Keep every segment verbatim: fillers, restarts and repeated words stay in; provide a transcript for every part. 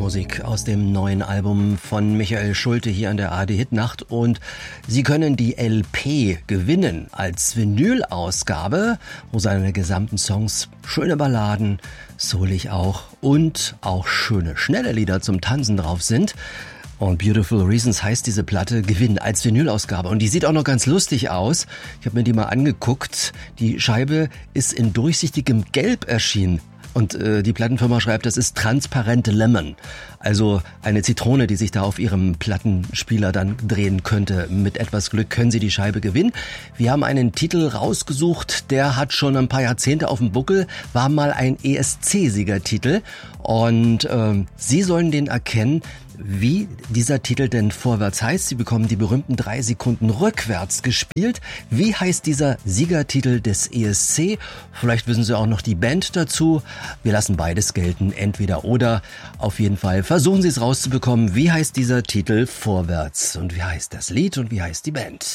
Musik aus dem neuen Album von Michael Schulte hier an der A R D Hitnacht und Sie können die L P gewinnen als Vinyl-Ausgabe, wo seine gesamten Songs, schöne Balladen, soulig auch und auch schöne, schnelle Lieder zum Tanzen drauf sind. Und Beautiful Reasons heißt diese Platte, gewinnen als Vinyl-Ausgabe. Und die sieht auch noch ganz lustig aus. Ich habe mir die mal angeguckt. Die Scheibe ist in durchsichtigem Gelb erschienen. Und äh, die Plattenfirma schreibt, das ist transparente Lemon. Also eine Zitrone, die sich da auf ihrem Plattenspieler dann drehen könnte. Mit etwas Glück können Sie die Scheibe gewinnen. Wir haben einen Titel rausgesucht, der hat schon ein paar Jahrzehnte auf dem Buckel, war mal ein E S C-Siegertitel. Und äh, Sie sollen den erkennen, wie dieser Titel denn vorwärts heißt. Sie bekommen die berühmten drei Sekunden rückwärts gespielt. Wie heißt dieser Siegertitel des E S C? Vielleicht wissen Sie auch noch die Band dazu. Wir lassen beides gelten, entweder oder. Auf jeden Fall versuchen Sie es rauszubekommen. Wie heißt dieser Titel vorwärts? Und wie heißt das Lied und wie heißt die Band?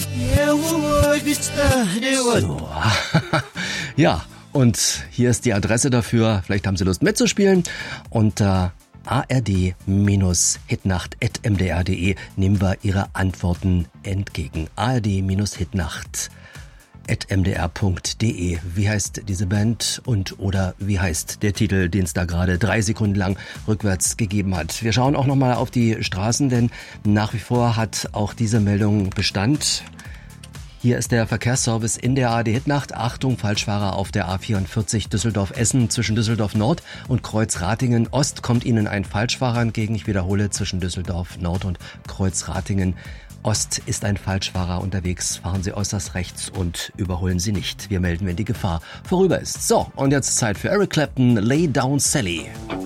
So. Ja, und hier ist die Adresse dafür. Vielleicht haben Sie Lust mitzuspielen. Unter A R D Hitnacht at m d r punkt d e nehmen wir Ihre Antworten entgegen. A R D Hitnacht at m d r punkt d e. Wie heißt diese Band und oder wie heißt der Titel, den es da gerade drei Sekunden lang rückwärts gegeben hat? Wir schauen auch nochmal auf die Straßen, denn nach wie vor hat auch diese Meldung Bestand. Hier ist der Verkehrsservice in der A R D Hitnacht. Achtung, Falschfahrer auf der A vierundvierzig Düsseldorf-Essen zwischen Düsseldorf Nord und Kreuz-Ratingen Ost kommt Ihnen ein Falschfahrer entgegen. Ich wiederhole, zwischen Düsseldorf Nord und Kreuz-Ratingen Ost ist ein Falschfahrer unterwegs. Fahren Sie äußerst rechts und überholen Sie nicht. Wir melden, wenn die Gefahr vorüber ist. So, und jetzt Zeit für Eric Clapton, Lay Down Sally.